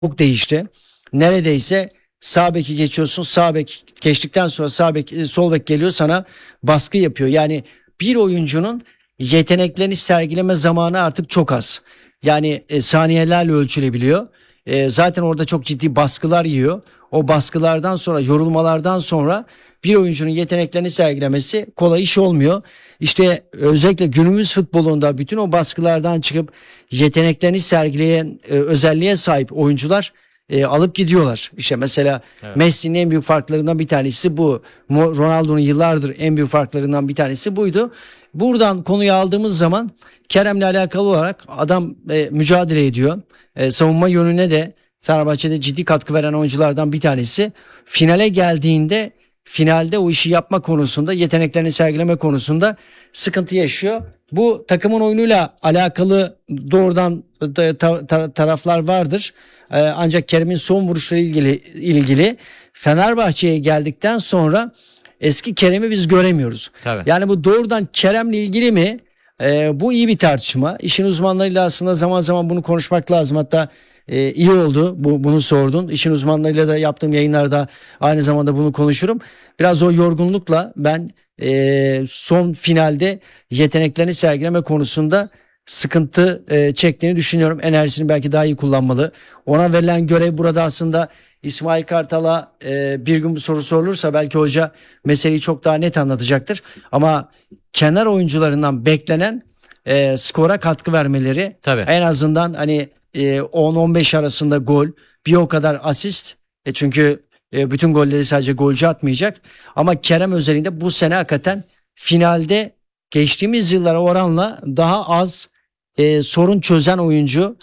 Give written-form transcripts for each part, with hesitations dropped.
çok değişti. Neredeyse sağ beki geçiyorsun. Sağ bek geçtikten sonra sağ bek, sol bek geliyor sana baskı yapıyor. Yani bir oyuncunun yeteneklerini sergileme zamanı artık çok az. Yani saniyelerle ölçülebiliyor. Zaten orada çok ciddi baskılar yiyor. O baskılardan sonra, yorulmalardan sonra bir oyuncunun yeteneklerini sergilemesi kolay iş olmuyor. İşte özellikle günümüz futbolunda bütün o baskılardan çıkıp yeteneklerini sergileyen özelliğe sahip oyuncular alıp gidiyorlar. İşte mesela evet. Messi'nin en büyük farklarından bir tanesi bu. Ronaldo'nun yıllardır en büyük farklarından bir tanesi buydu. Buradan konuyu aldığımız zaman Kerem'le alakalı olarak adam mücadele ediyor. Savunma yönüne de Fenerbahçe'de ciddi katkı veren oyunculardan bir tanesi. Finale geldiğinde finalde o işi yapma konusunda, yeteneklerini sergileme konusunda sıkıntı yaşıyor. Bu takımın oyunuyla alakalı doğrudan taraflar vardır. Ancak Kerem'in son vuruşları ilgili Fenerbahçe'ye geldikten sonra eski Kerem'i biz göremiyoruz. Tabii. Yani bu doğrudan Kerem'le ilgili mi? Bu iyi bir tartışma. İşin uzmanlarıyla aslında zaman zaman bunu konuşmak lazım. Hatta iyi oldu bunu sordun. İşin uzmanlarıyla da yaptığım yayınlarda aynı zamanda bunu konuşurum. Biraz o yorgunlukla ben son finalde yeteneklerini sergileme konusunda sıkıntı çektiğini düşünüyorum. Enerjisini belki daha iyi kullanmalı. Ona verilen görev burada aslında İsmail Kartal'a bir gün bu soru sorulursa belki hoca meseleyi çok daha net anlatacaktır. Ama kenar oyuncularından beklenen skora katkı vermeleri. Tabii. En azından hani 10-15 arasında gol, bir o kadar asist. Çünkü bütün golleri sadece golcü atmayacak. Ama Kerem özelinde bu sene hakikaten finalde geçtiğimiz yıllara oranla daha az sorun çözen oyuncu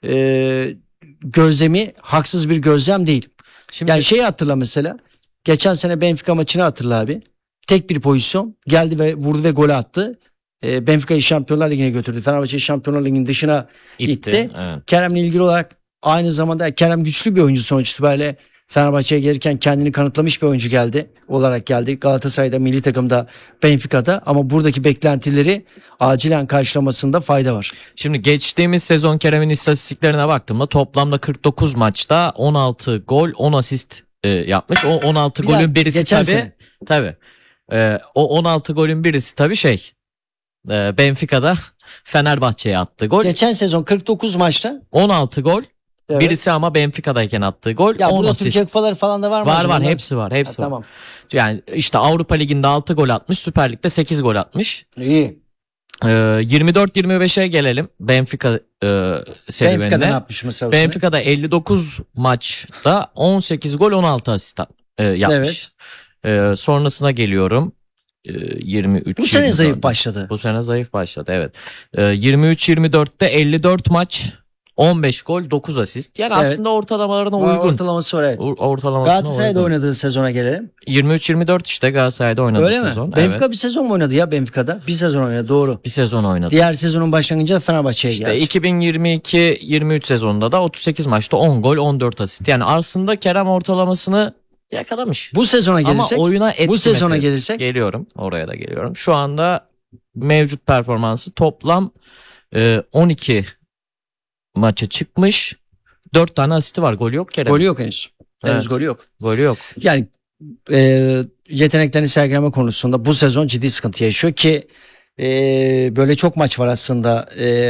gözlemi haksız bir gözlem değil. Şimdi yani şeyi hatırla mesela. Geçen sene Benfica maçını hatırla abi. Tek bir pozisyon geldi ve vurdu ve gol attı. Benfica'yı Şampiyonlar Ligi'ne götürdü. Fenerbahçe'yi Şampiyonlar Ligi'nin dışına itti. Evet. Kerem'le ilgili olarak aynı zamanda Kerem güçlü bir oyuncu sonuç itibariyle. Fenerbahçe'ye gelirken kendini kanıtlamış bir oyuncu olarak geldi. Galatasaray'da, milli takımda, Benfica'da, ama buradaki beklentileri acilen karşılamasında fayda var. Şimdi geçtiğimiz sezon Kerem'in istatistiklerine baktığımda toplamda 49 maçta 16 gol, 10 asist yapmış. O 16 golün birisi tabii. O 16 golün birisi tabii Benfica'da Fenerbahçe'ye attığı gol. Geçen sezon 49 maçta 16 gol. Evet. Birisi ama Benfica'dayken attığı gol. Ya burada Türkiye kupaları falan da var mı? Var, hepsi var. Tamam. Yani işte Avrupa Ligi'nde 6 gol atmış, Süper Lig'de 8 gol atmış. İyi. 24-25'e gelelim. Benfica serüvenine. Benfica'da ne yapmış mesela? Benfica'da 59 maçta 18 gol, 16 asist yapmış. Evet. Sonrasına geliyorum. 23. Bu sene zayıf başladı. Bu sene zayıf başladı, evet. 23-24'te 54 maç, 15 gol, 9 asist. Yani evet. Aslında ortalamalarına uygun. Ortalaması var, evet. Galatasaray'da oynadığı sezona gelelim. 23-24 işte Galatasaray'da oynadığı öyle sezon. Mi? Benfica bir sezon mu oynadı ya Benfica'da? Bir sezon oynadı, doğru. Bir sezon oynadı. Diğer sezonun başlangıcında Fenerbahçe'ye geldi. İşte 2022-23 sezonunda da 38 maçta 10 gol, 14 asist. Yani aslında Kerem ortalamasını yakalamış. Bu sezona gelirsek. Ama oyuna bu sezona gelirsek. Geliyorum. Oraya da geliyorum. Şu anda mevcut performansı toplam 12 maça çıkmış. 4 tane asisti var. Golü yok Kerem. Golü yok henüz. Henüz golü yok. Golü yok. Yani yeteneklerini sergileme konusunda bu sezon ciddi sıkıntı yaşıyor ki böyle çok maç var aslında.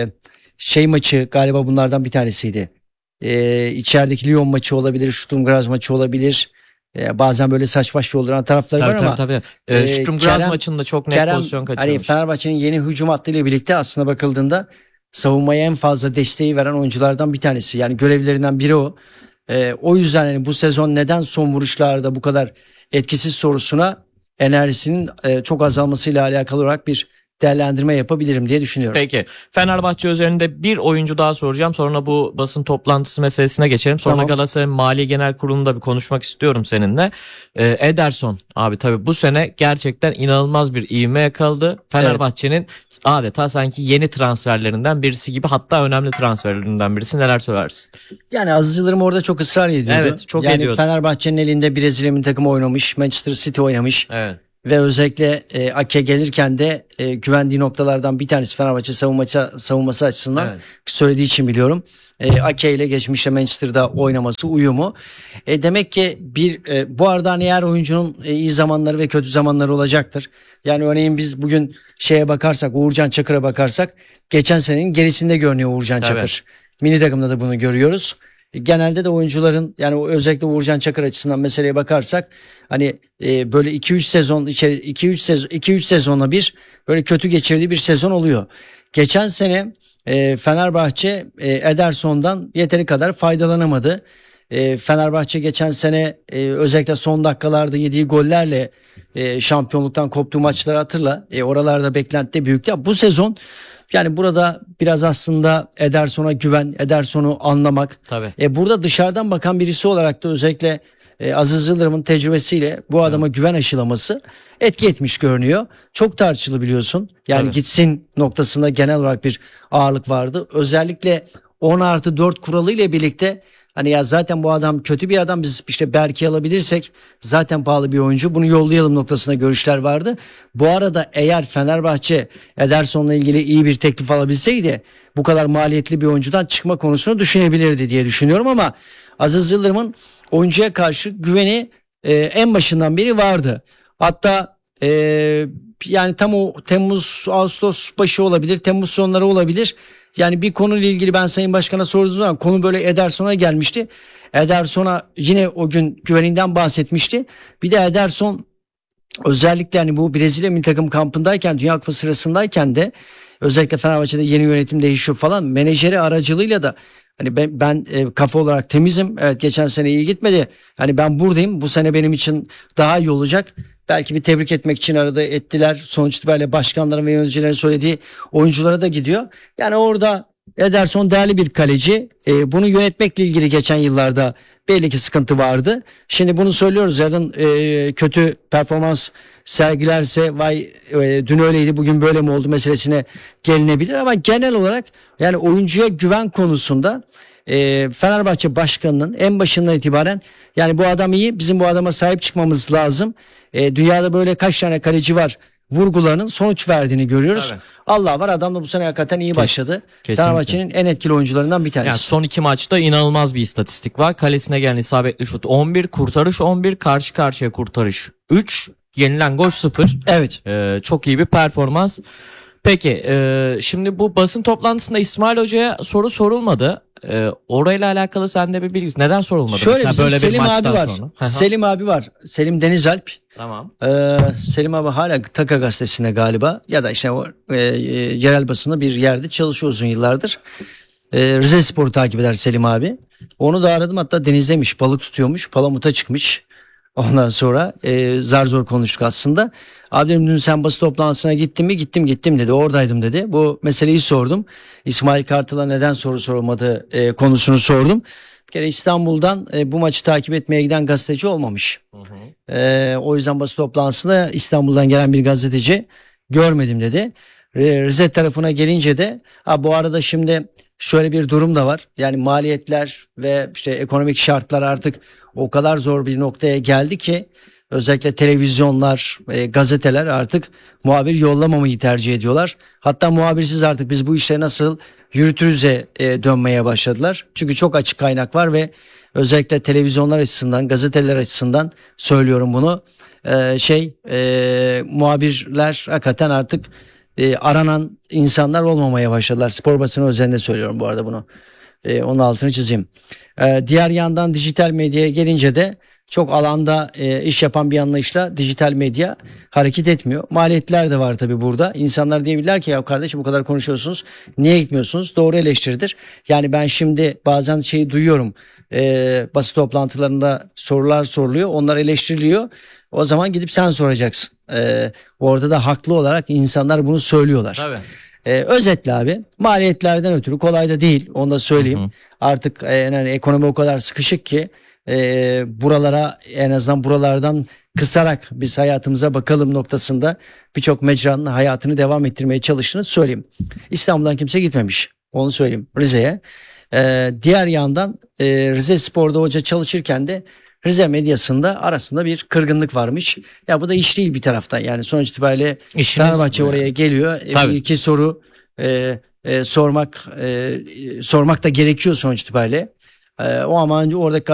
Maçı galiba bunlardan bir tanesiydi. İçerideki Lyon maçı olabilir, Sturm Graz maçı olabilir. Bazen böyle saç baş yolduran tarafları var ama. Tabii. Sturm Graz maçında çok net pozisyon kaçırmış. Hani Fenerbahçe'nin yeni hücum hattıyla birlikte aslında bakıldığında savunmaya en fazla desteği veren oyunculardan bir tanesi. Yani görevlerinden biri o. O yüzden hani bu sezon neden son vuruşlarda bu kadar etkisiz sorusuna enerjisinin çok azalmasıyla alakalı olarak bir değerlendirme yapabilirim diye düşünüyorum. Peki. Fenerbahçe üzerinde bir oyuncu daha soracağım. Sonra bu basın toplantısı meselesine geçelim. Sonra tamam. Galatasaray'ın Mali Genel Kurulu'nda bir konuşmak istiyorum seninle. Ederson abi tabii bu sene gerçekten inanılmaz bir ivme yakaladı. Fenerbahçe'nin adeta sanki yeni transferlerinden birisi gibi, hatta önemli transferlerinden birisi. Neler söylersin? Yani Aziz Yıldırım orada çok ısrar ediyordu. Evet, çok yani ediyordu. Fenerbahçe'nin elinde Brezilya milli takımı oynamış, Manchester City oynamış. Evet. ve özellikle Ake gelirken de güvendiği noktalardan bir tanesi Fenerbahçe savunması açısından Evet. söylediği için biliyorum. Ake ile geçmişte Manchester'da oynaması, uyumu. Demek ki bu arada hani her oyuncunun iyi zamanları ve kötü zamanları olacaktır. Yani örneğin biz bugün şeye bakarsak, Uğurcan Çakır'a bakarsak geçen senenin gerisinde görünüyor Uğurcan Evet. Çakır. Milli takımda da bunu görüyoruz. Genelde de oyuncuların, yani özellikle Uğurcan Çakır açısından meseleye bakarsak hani böyle 2-3 sezonla bir böyle kötü geçirdiği bir sezon oluyor. Geçen sene Fenerbahçe Ederson'dan yeteri kadar faydalanamadı. Fenerbahçe geçen sene özellikle son dakikalarda yediği gollerle şampiyonluktan koptuğu maçları hatırla. Oralarda beklenti de büyüktü. Bu sezon yani burada biraz aslında Ederson'a güven, Ederson'u anlamak. Tabii. Burada dışarıdan bakan birisi olarak da özellikle Aziz Yıldırım'ın tecrübesiyle bu adama güven aşılaması etki etmiş görünüyor. Çok tartışılı biliyorsun. Yani Tabii. gitsin noktasında genel olarak bir ağırlık vardı. Özellikle 10+4 kuralı ile birlikte hani ya zaten bu adam kötü bir adam, biz işte Berke'yi alabilirsek zaten pahalı bir oyuncu, bunu yollayalım noktasında görüşler vardı. Bu arada eğer Fenerbahçe Ederson'la ilgili iyi bir teklif alabilseydi bu kadar maliyetli bir oyuncudan çıkma konusunu düşünebilirdi diye düşünüyorum ama Aziz Yıldırım'ın oyuncuya karşı güveni en başından beri vardı. Hatta yani tam o Temmuz Ağustos başı olabilir, Temmuz sonları olabilir. Yani bir konuyla ilgili ben Sayın Başkan'a sorduğum zaman konu böyle Ederson'a gelmişti. Ederson'a yine o gün güveninden bahsetmişti. Bir de Ederson özellikle hani bu Brezilya milli takım kampındayken, Dünya Kupası sırasındayken de özellikle Fenerbahçe'de yeni yönetim değişiyor falan, menajeri aracılığıyla da hani ben kafa olarak temizim. Evet, geçen sene iyi gitmedi. Hani ben buradayım. Bu sene benim için daha iyi olacak. Belki bir tebrik etmek için arada ettiler. Sonuç itibariyle başkanların ve yöneticilerin söylediği oyunculara da gidiyor. Yani orada Ederson değerli bir kaleci. Bunu yönetmekle ilgili geçen yıllarda belli ki sıkıntı vardı. Şimdi bunu söylüyoruz. Yarın kötü performans sergilerse vay dün öyleydi bugün böyle mi oldu meselesine gelinebilir. Ama genel olarak yani oyuncuya güven konusunda Fenerbahçe başkanının en başından itibaren yani bu adam iyi, bizim bu adama sahip çıkmamız lazım. Dünyada böyle kaç tane kaleci var vurgularının sonuç verdiğini görüyoruz. Tabii. Allah var, adam da bu sene hakikaten iyi başladı. Kesinlikle. Fenerbahçe'nin en etkili oyuncularından bir tanesi. Yani son 2 maçta inanılmaz bir istatistik var. Kalesine gelen isabetli şut 11, kurtarış 11, karşı karşıya kurtarış 3, yenilen gol 0. Evet. Çok iyi bir performans. Peki şimdi bu basın toplantısında İsmail Hoca'ya soru sorulmadı. Orayla alakalı sende bir bilgi. Neden sorulmadı? Şöyle Mesela bizim böyle bir Selim abi maçtan var. sonra. Hı hı. Selim abi var. Selim Denizalp. Tamam. Selim abi hala Taka gazetesinde galiba ya da işte o yerel basında bir yerde çalışıyor uzun yıllardır. Rizespor'u takip eder Selim abi. Onu da aradım, hatta denizdeymiş, balık tutuyormuş, Palamut'a çıkmış. Ondan sonra zar zor konuştuk aslında. Abi dedim dün sen basın toplantısına gittin mi? Gittim dedi, oradaydım dedi. Bu meseleyi sordum. İsmail Kartal'a neden soru sorulmadı konusunu sordum. Bir kere İstanbul'dan bu maçı takip etmeye giden gazeteci olmamış. O yüzden basın toplantısında İstanbul'dan gelen bir gazeteci görmedim dedi. Rize tarafına gelince de bu arada şimdi şöyle bir durum da var. Yani maliyetler ve işte ekonomik şartlar artık o kadar zor bir noktaya geldi ki özellikle televizyonlar, gazeteler artık muhabir yollamamayı tercih ediyorlar. Hatta muhabirsiz artık biz bu işleri nasıl yürütürüz'e dönmeye başladılar. Çünkü çok açık kaynak var ve özellikle televizyonlar açısından, gazeteler açısından söylüyorum bunu. Muhabirler hakikaten artık aranan insanlar olmamaya başladılar. Spor basını özelinde söylüyorum bu arada bunu. Onun altını çizeyim. Diğer yandan dijital medyaya gelince de çok alanda iş yapan bir anlayışla dijital medya hareket etmiyor. Maliyetler de var tabii burada. İnsanlar diyebilirler ki ya kardeşim bu kadar konuşuyorsunuz, niye gitmiyorsunuz? Doğru eleştiridir. Yani ben şimdi bazen şeyi duyuyorum. Basın toplantılarında sorular soruluyor. Onlar eleştiriliyor. O zaman gidip sen soracaksın. Orada da haklı olarak insanlar bunu söylüyorlar. Tabii. Özetle abi, maliyetlerden ötürü kolay da değil, onu da söyleyeyim. Hı hı. Artık yani ekonomi o kadar sıkışık ki buralara, en azından buralardan kısarak biz hayatımıza bakalım noktasında birçok mecranın hayatını devam ettirmeye çalıştığını söyleyeyim. İstanbul'dan kimse gitmemiş, onu söyleyeyim, Rize'ye. Diğer yandan Rizespor'da hoca çalışırken de Rize medyasında arasında bir kırgınlık varmış. Ya bu da iş değil bir taraftan. Yani sonuç itibariyle İşiniz Fenerbahçe bu oraya yani. geliyor. Tabii. Bir iki soru sormak da gerekiyor sonuç itibariyle. O ama oradaki